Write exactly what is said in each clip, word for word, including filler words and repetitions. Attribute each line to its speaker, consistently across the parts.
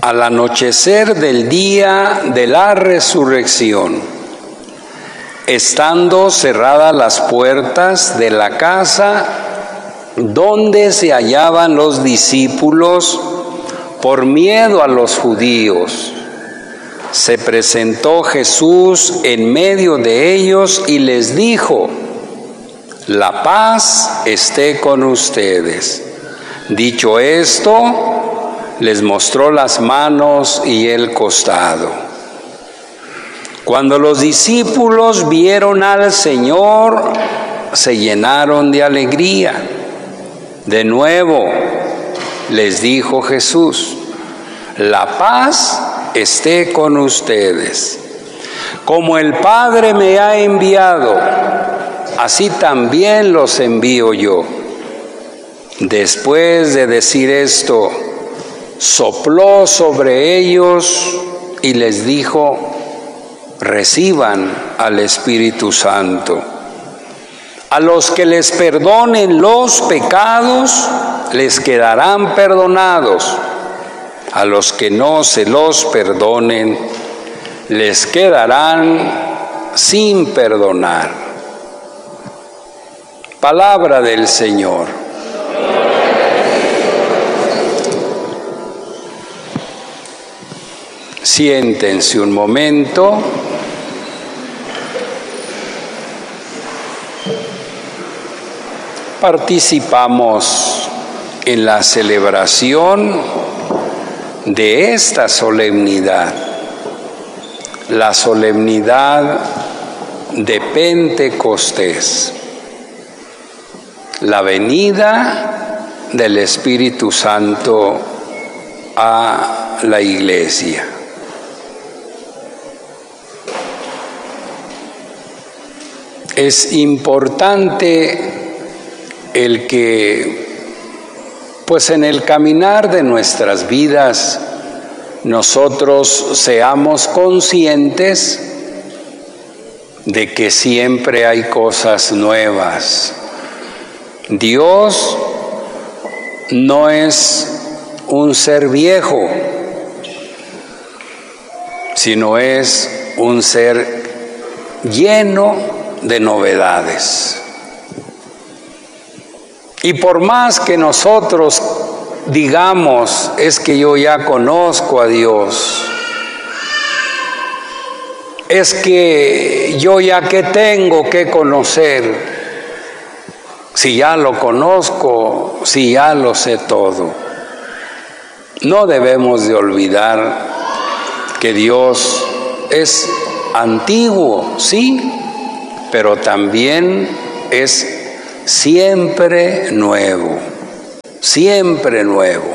Speaker 1: al anochecer del día de la resurrección, estando cerradas las puertas de la casa donde se hallaban los discípulos, por miedo a los judíos, se presentó Jesús en medio de ellos y les dijo: la paz esté con ustedes. Dicho esto, les mostró las manos y el costado. Cuando los discípulos vieron al Señor, se llenaron de alegría. De nuevo les dijo Jesús: la paz esté con ustedes. Como el Padre me ha enviado, así también los envío yo. Después de decir esto, sopló sobre ellos y les dijo: reciban al Espíritu Santo. A los que les perdonen los pecados, les quedarán perdonados. A los que no se los perdonen, les quedarán sin perdonar. Palabra del Señor. Siéntense un momento. Participamos en la celebración de esta solemnidad, la solemnidad de Pentecostés, la venida del Espíritu Santo a la Iglesia. Es importante el que, pues en el caminar de nuestras vidas, nosotros seamos conscientes de que siempre hay cosas nuevas. Dios no es un ser viejo, sino es un ser lleno de novedades. Y por más que nosotros digamos, es que yo ya conozco a Dios, es que yo ya que tengo que conocer, si ya lo conozco, si ya lo sé todo, no debemos de olvidar que Dios es antiguo, sí, pero también es siempre nuevo, siempre nuevo.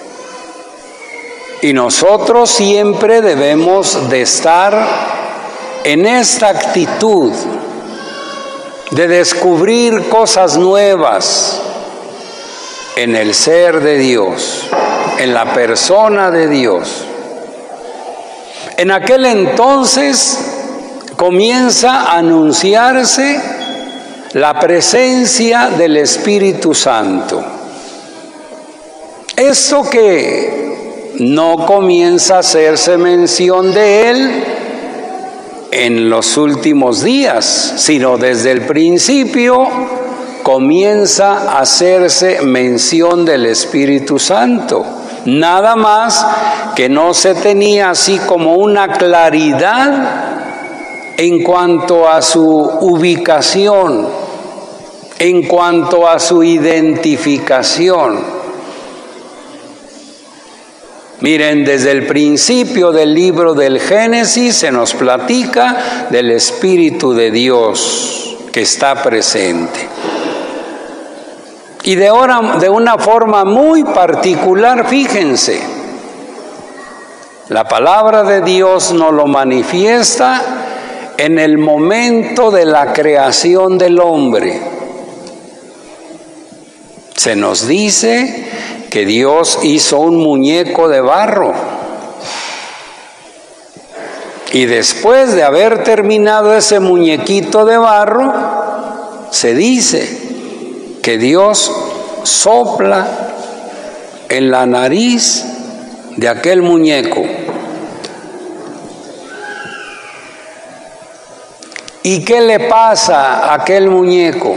Speaker 1: Y nosotros siempre debemos de estar en esta actitud de descubrir cosas nuevas en el ser de Dios, en la persona de Dios. En aquel entonces comienza a anunciarse la presencia del Espíritu Santo. Esto que no comienza a hacerse mención de Él en los últimos días, sino desde el principio comienza a hacerse mención del Espíritu Santo. Nada más que no se tenía así como una claridad en cuanto a su ubicación, en cuanto a su identificación. Miren, desde el principio del libro del Génesis se nos platica del Espíritu de Dios que está presente. Y de, ahora, de una forma muy particular, fíjense, la palabra de Dios nos lo manifiesta en el momento de la creación del hombre. Se nos dice que Dios hizo un muñeco de barro. Y después de haber terminado ese muñequito de barro, se dice que Dios sopla en la nariz de aquel muñeco. ¿Y qué le pasa a aquel muñeco?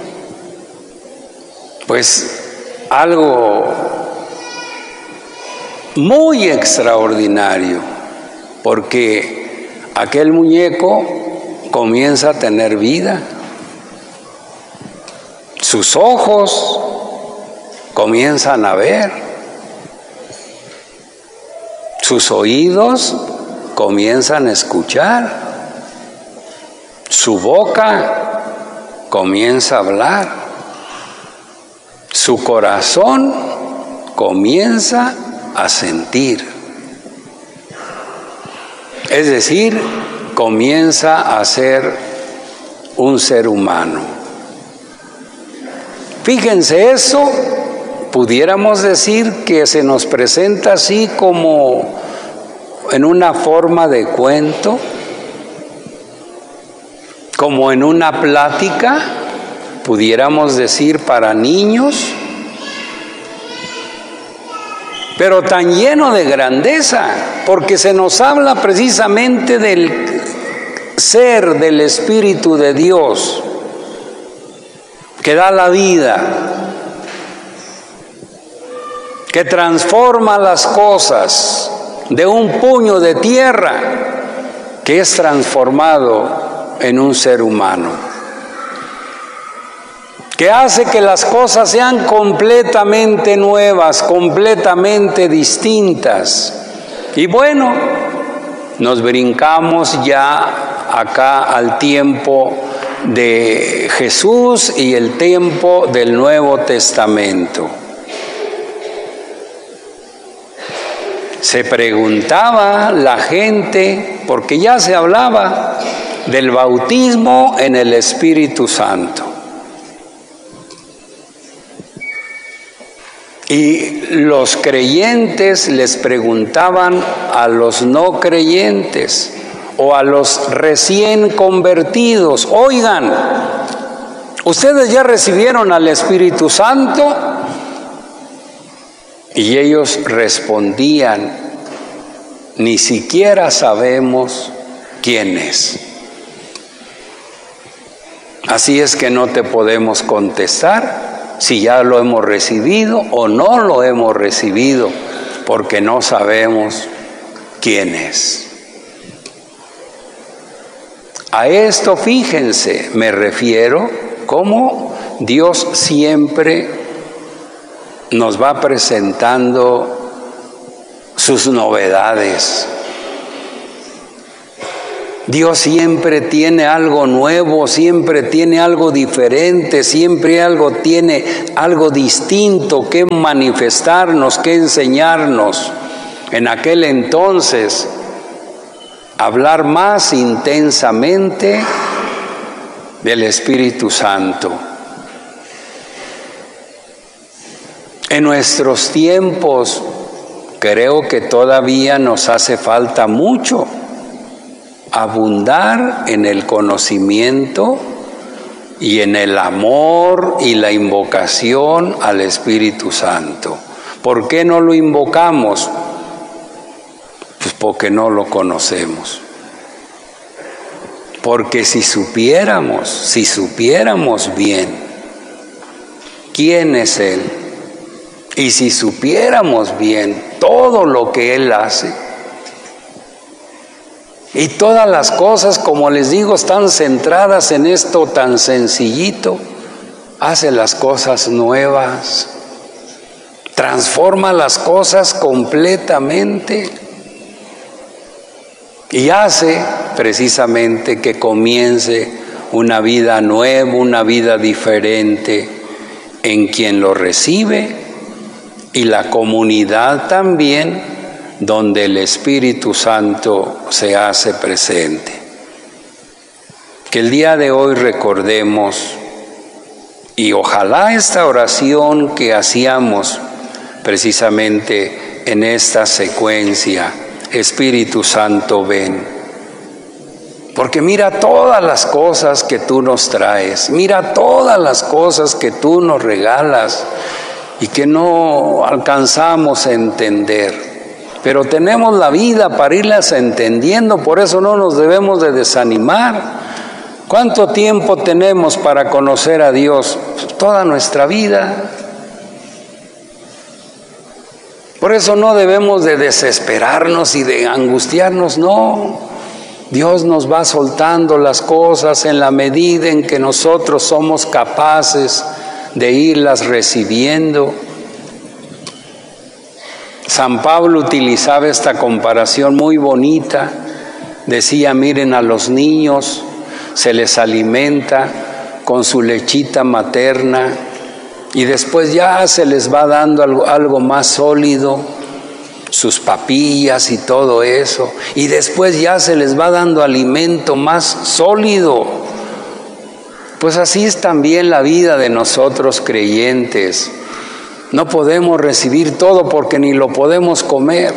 Speaker 1: Pues algo muy extraordinario, porque aquel muñeco comienza a tener vida. Sus ojos comienzan a ver, sus oídos comienzan a escuchar, su boca comienza a hablar, su corazón comienza a sentir. Es decir, comienza a ser un ser humano. Fíjense, eso pudiéramos decir que se nos presenta así como en una forma de cuento, como en una plática, pudiéramos decir para niños, pero tan lleno de grandeza, porque se nos habla precisamente del ser del Espíritu de Dios, que da la vida, que transforma las cosas de un puño de tierra que es transformado en un ser humano, que hace que las cosas sean completamente nuevas, completamente distintas. Y bueno, nos brincamos ya acá al tiempo de Jesús y el tiempo del Nuevo Testamento. Se preguntaba la gente, porque ya se hablaba del bautismo en el Espíritu Santo. Y los creyentes les preguntaban a los no creyentes o a los recién convertidos: oigan, ¿ustedes ya recibieron al Espíritu Santo? Y ellos respondían: ni siquiera sabemos quién es. Así es que no te podemos contestar si ya lo hemos recibido o no lo hemos recibido, porque no sabemos quién es. A esto, fíjense, me refiero, cómo Dios siempre nos va presentando sus novedades. Dios siempre tiene algo nuevo, siempre tiene algo diferente, siempre algo tiene algo distinto que manifestarnos, que enseñarnos. En aquel entonces, hablar más intensamente del Espíritu Santo. En nuestros tiempos, creo que todavía nos hace falta mucho abundar en el conocimiento y en el amor y la invocación al Espíritu Santo. ¿Por qué no lo invocamos? Pues porque no lo conocemos. Porque si supiéramos, si supiéramos bien quién es Él, y si supiéramos bien todo lo que Él hace, y todas las cosas, como les digo, están centradas en esto tan sencillito, hace las cosas nuevas, transforma las cosas completamente y hace precisamente que comience una vida nueva, una vida diferente en quien lo recibe y la comunidad también, donde el Espíritu Santo se hace presente. Que el día de hoy recordemos, y ojalá esta oración que hacíamos precisamente en esta secuencia, Espíritu Santo, ven. Porque mira todas las cosas que tú nos traes, mira todas las cosas que tú nos regalas y que no alcanzamos a entender. pero tenemos la vida para irlas entendiendo, por eso no nos debemos de desanimar. ¿Cuánto tiempo tenemos para conocer a Dios? Toda nuestra vida. Por eso no debemos de desesperarnos y de angustiarnos, no. Dios nos va soltando las cosas en la medida en que nosotros somos capaces de irlas recibiendo. San Pablo utilizaba esta comparación muy bonita. Decía, miren a los niños, se les alimenta con su lechita materna y después ya se les va dando algo, algo más sólido, sus papillas y todo eso, y después ya se les va dando alimento más sólido. Pues así es también la vida de nosotros creyentes. No podemos recibir todo porque ni lo podemos comer.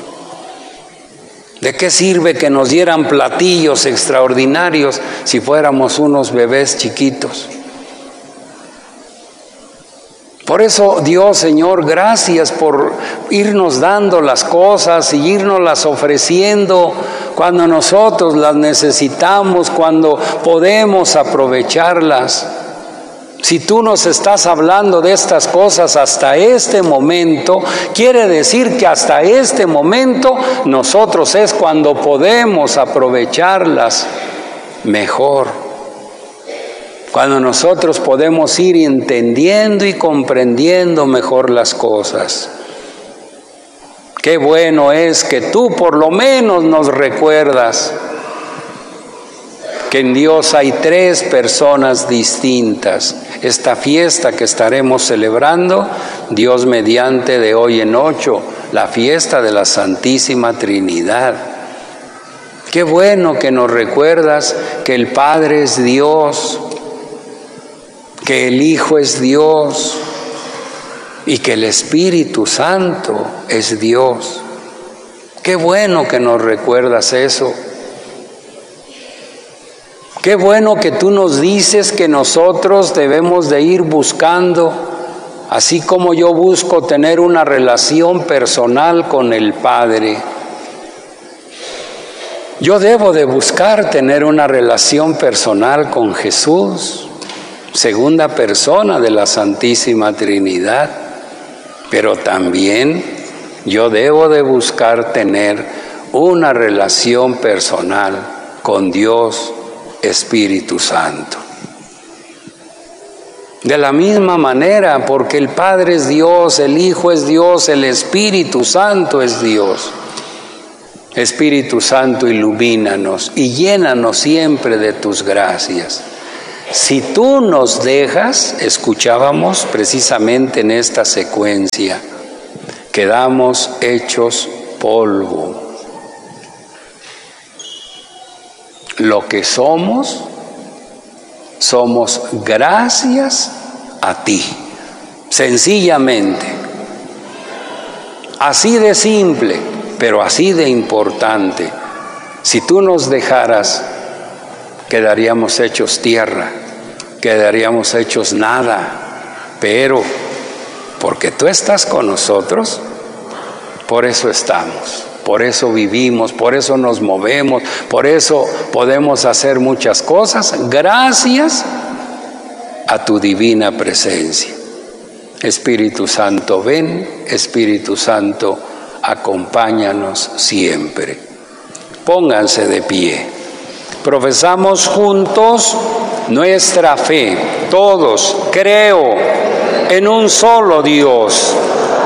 Speaker 1: ¿De qué sirve que nos dieran platillos extraordinarios si fuéramos unos bebés chiquitos? Por eso, Dios, Señor, gracias por irnos dando las cosas y irnos las ofreciendo cuando nosotros las necesitamos, cuando podemos aprovecharlas. Si tú nos estás hablando de estas cosas hasta este momento, quiere decir que hasta este momento nosotros es cuando podemos aprovecharlas mejor. Cuando nosotros podemos ir entendiendo y comprendiendo mejor las cosas. Qué bueno es que tú por lo menos nos recuerdas que en Dios hay tres personas distintas. Esta fiesta que estaremos celebrando, Dios mediante de hoy en ocho, la fiesta de la Santísima Trinidad. Qué bueno que nos recuerdas que el Padre es Dios, que el Hijo es Dios y que el Espíritu Santo es Dios. Qué bueno que nos recuerdas eso. Qué bueno que tú nos dices que nosotros debemos de ir buscando, así como yo busco tener una relación personal con el Padre. Yo debo de buscar tener una relación personal con Jesús, segunda persona de la Santísima Trinidad, pero también yo debo de buscar tener una relación personal con Dios Espíritu Santo. De la misma manera, porque el Padre es Dios, el Hijo es Dios, el Espíritu Santo es Dios. Espíritu Santo, ilumínanos y llénanos siempre de tus gracias. Si tú nos dejas, escuchábamos precisamente en esta secuencia, quedamos hechos polvo. Lo que somos, somos gracias a ti, sencillamente. Así de simple, pero así de importante. Si tú nos dejaras, quedaríamos hechos tierra, quedaríamos hechos nada, pero porque tú estás con nosotros, por eso estamos, por eso vivimos, por eso nos movemos, por eso podemos hacer muchas cosas, gracias a tu divina presencia. Espíritu Santo, ven, Espíritu Santo, acompáñanos siempre. Pónganse de pie. Profesamos juntos nuestra fe. Todos, creo en un solo Dios,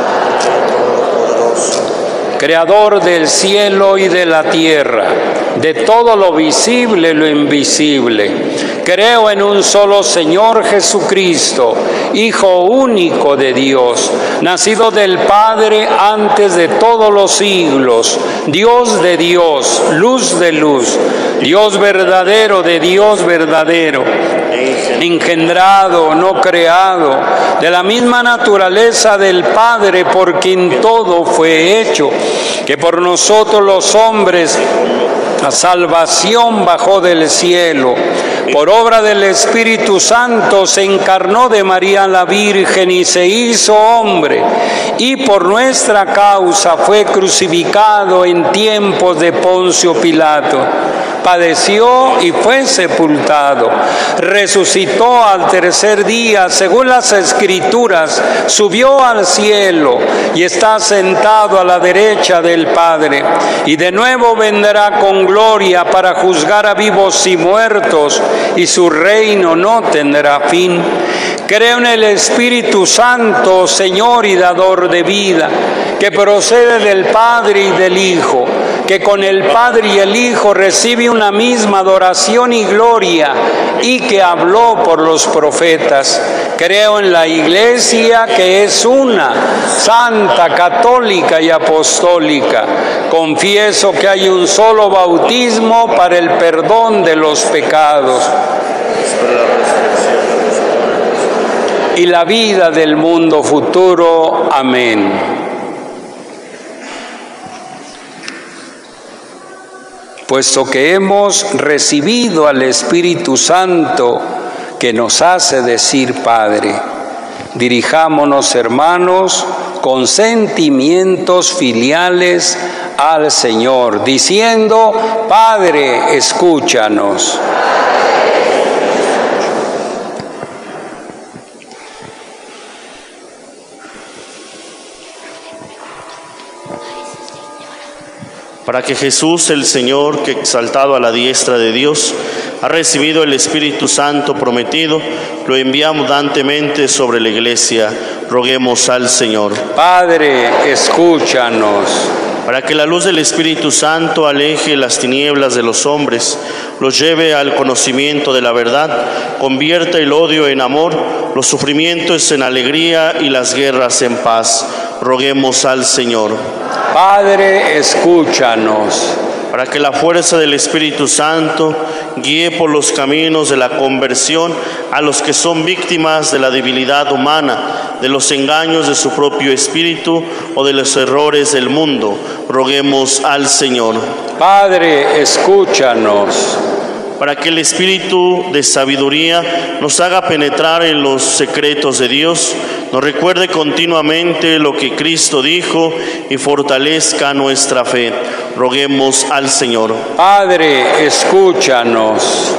Speaker 1: creador del cielo y de la tierra, de todo lo visible y lo invisible. Creo en un solo Señor Jesucristo, Hijo único de Dios, nacido del Padre antes de todos los siglos, Dios de Dios, luz de luz, Dios verdadero de Dios verdadero, engendrado, no creado, de la misma naturaleza del Padre, por quien todo fue hecho, que por nosotros los hombres la salvación bajó del cielo, por obra del Espíritu Santo se encarnó de María la Virgen y se hizo hombre, y por nuestra causa fue crucificado en tiempos de Poncio Pilato. Padeció y fue sepultado, resucitó al tercer día, según las Escrituras, subió al cielo y está sentado a la derecha del Padre, y de nuevo vendrá con gloria para juzgar a vivos y muertos, y su reino no tendrá fin. Creo en el Espíritu Santo, Señor y dador de vida, que procede del Padre y del Hijo, que con el Padre y el Hijo recibe una misma adoración y gloria, y que habló por los profetas. Creo en la Iglesia, que es una, santa, católica y apostólica. Confieso que hay un solo bautismo para el perdón de los pecados y la vida del mundo futuro. Amén. Puesto que hemos recibido al Espíritu Santo que nos hace decir Padre, dirijámonos, hermanos, con sentimientos filiales al Señor, diciendo: Padre, escúchanos.
Speaker 2: Para que Jesús el Señor, que exaltado a la diestra de Dios, ha recibido el Espíritu Santo prometido, lo envía abundantemente sobre la Iglesia, roguemos al Señor.
Speaker 1: Padre, escúchanos.
Speaker 2: Para que la luz del Espíritu Santo aleje las tinieblas de los hombres, los lleve al conocimiento de la verdad, convierta el odio en amor, los sufrimientos en alegría y las guerras en paz, roguemos al Señor.
Speaker 1: Padre, escúchanos.
Speaker 2: Para que la fuerza del Espíritu Santo guíe por los caminos de la conversión a los que son víctimas de la debilidad humana, de los engaños de su propio espíritu o de los errores del mundo, roguemos al Señor.
Speaker 1: Padre, escúchanos.
Speaker 2: Para que el Espíritu de sabiduría nos haga penetrar en los secretos de Dios, nos recuerde continuamente lo que Cristo dijo y fortalezca nuestra fe. Roguemos al Señor.
Speaker 1: Padre, escúchanos.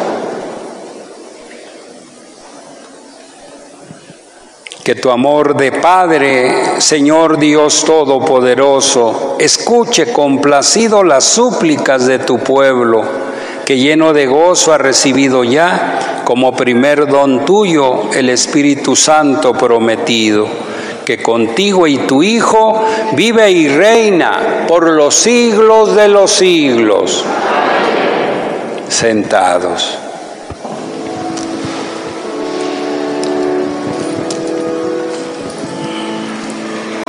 Speaker 1: Que tu amor de Padre, Señor Dios Todopoderoso, escuche complacido las súplicas de tu pueblo, que lleno de gozo ha recibido ya, como primer don tuyo, el Espíritu Santo prometido, que contigo y tu Hijo vive y reina por los siglos de los siglos. Sentados.